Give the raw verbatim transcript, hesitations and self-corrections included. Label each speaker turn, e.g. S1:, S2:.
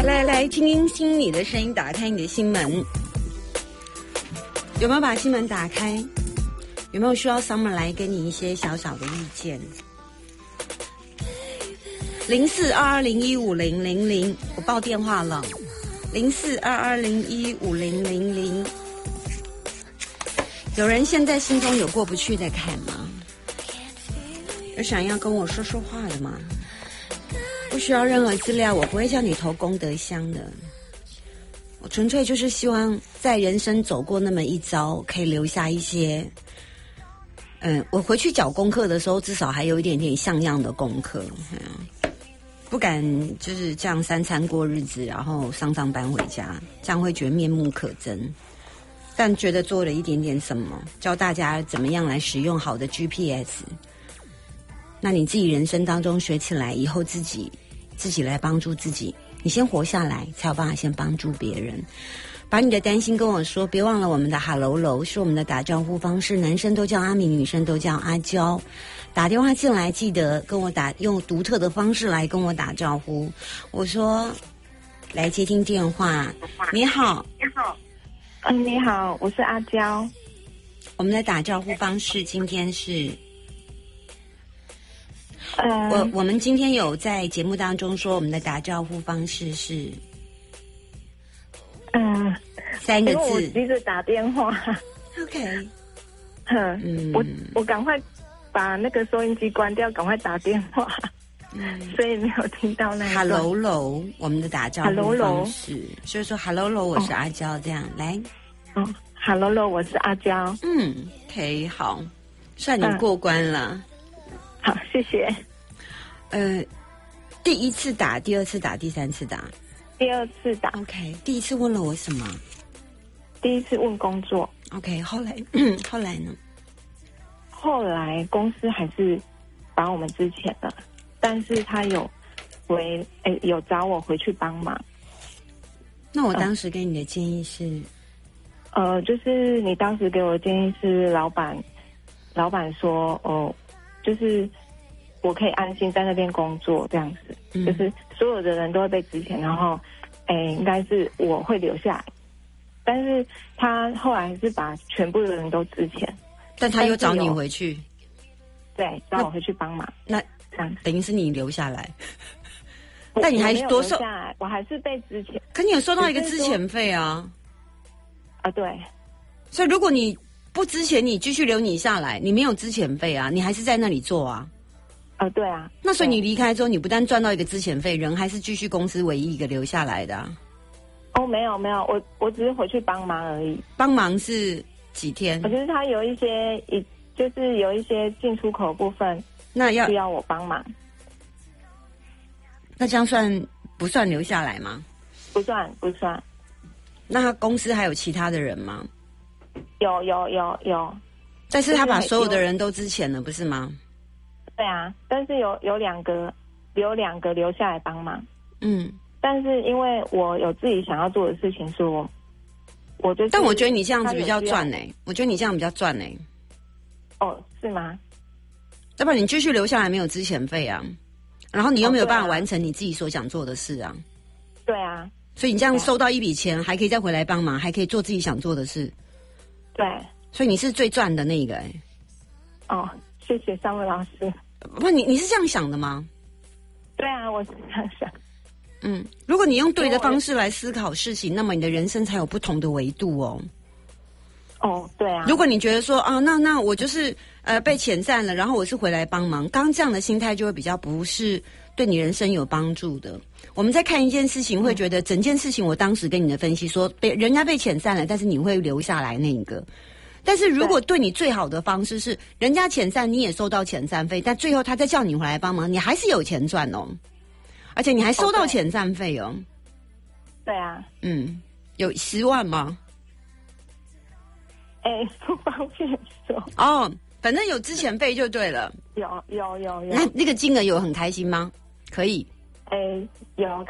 S1: 来来，听听听你的声音，打开你的心门。有没有把心门打开？有没有需要 Summer 来给你一些小小的意见？零四二二零一五零零零，我报电话了。零四二二零一五零零零。有人现在心中有过不去的坎吗？有想要跟我说说话的吗？不需要任何资料，我不会叫你投功德箱的。我纯粹就是希望在人生走过那么一遭，可以留下一些，嗯，我回去缴功课的时候，至少还有一点点像样的功课。嗯，不敢就是这样三餐过日子，然后上上班回家，这样会觉得面目可憎。但觉得做了一点点什么，教大家怎么样来使用好的 G P S。那你自己人生当中学起来以后，自己自己来帮助自己。你先活下来，才有办法先帮助别人。把你的担心跟我说，别忘了我们的 Hello 楼是我们的打招呼方式，男生都叫阿明，女生都叫阿娇。打电话进来记得跟我打，用独特的方式来跟我打招呼。我说来接听电话。你好，
S2: 你好，嗯，你好，我是阿娇。
S1: 我们的打招呼方式今天是。
S2: 呃，
S1: 我我们今天有在节目当中说，我们的打招呼方式是，
S2: 嗯、呃，
S1: 三个字。
S2: 因为我急着打电话。
S1: OK，
S2: 哼，嗯，我我赶快把那个收音机关掉，赶快打电话，嗯，所以没有听到那个
S1: Hello 楼，我们的打招呼方式就是说 Hello 楼，我是阿娇，这样、哦、来。
S2: 哦 ，Hello 楼，我是阿娇。
S1: 嗯 ，OK， 好，算你过关了。嗯
S2: 好，谢谢。
S1: 呃，第一次打，第二次打，第三次打。
S2: 第二次打。
S1: OK， 第一次问了我什么？
S2: 第一次问工作。
S1: OK， 后来，后来呢？
S2: 后来公司还是把我们之前的，但是他有回，哎，有找我回去帮忙。
S1: 那我当时给你的建议是？
S2: 呃，就是你当时给我的建议是，老板，老板说，哦。就是我可以安心在那边工作，这样子、嗯，就是所有的人都会被资遣，然后，哎，应该是我会留下来，但是他后来是把全部的人都资遣，
S1: 但他又找你回去，
S2: 对，找我回去帮忙，
S1: 那
S2: 这样
S1: 等于是你留下来，但你还多收
S2: 下来，我还是被资遣，
S1: 可你有收到一个资遣费啊，
S2: 啊，对，
S1: 所以如果你。不之前你继续留你下来，你没有资遣费啊，你还是在那里做啊。
S2: 啊、呃，对啊。
S1: 那所以你离开之后，你不但赚到一个资遣费，人还是继续公司唯一一个留下来的、啊。
S2: 哦，没有没有，我我只是回去帮忙而已。
S1: 帮忙是几天？
S2: 我觉得他有一些一就是有一些进出口部分，
S1: 那要
S2: 需要我帮忙。
S1: 那这样算不算留下来吗？
S2: 不算不算。
S1: 那他公司还有其他的人吗？
S2: 有有有有，
S1: 但是他把所有的人都资遣了，不是吗？
S2: 对啊，但是有有两个有两个留下来帮忙，
S1: 嗯，
S2: 但是因为我有自己想要做的事情，是我我就是，
S1: 但我觉得你这样子比较赚哎、欸，我觉得你这样比较赚哎、欸。
S2: 哦，是吗？
S1: 要不然你继续留下来没有资遣费啊，然后你又没有办法完成你自己所想做的事啊。
S2: 对啊，
S1: 所以你这样收到一笔钱，还可以再回来帮忙，还可以做自己想做的事。
S2: 对，
S1: 所以你是最赚的那个哎、
S2: 欸。哦，谢谢三位老师。
S1: 不，你你是这样想的吗？
S2: 对啊，我是这样想。
S1: 嗯，如果你用对的方式来思考事情，那么你的人生才有不同的维度哦。
S2: 哦，对啊。
S1: 如果你觉得说啊，那那我就是呃被遣散了，然后我是回来帮忙，刚刚这样的心态就会比较不是对你人生有帮助的。我们在看一件事情，会觉得整件事情，我当时跟你的分析说，被人家被遣散了，但是你会留下来那一个。但是如果对你最好的方式是，人家遣散你也收到遣散费，但最后他再叫你回来帮忙，你还是有钱赚哦，而且你还收到遣散费哦。
S2: 对啊。
S1: 嗯，有十万吗？
S2: 哎、欸，不方便说。
S1: 哦，反正有之前费就对了。
S2: 有有有有。
S1: 那那个金额有很开心吗？可以。
S2: 哎、欸，有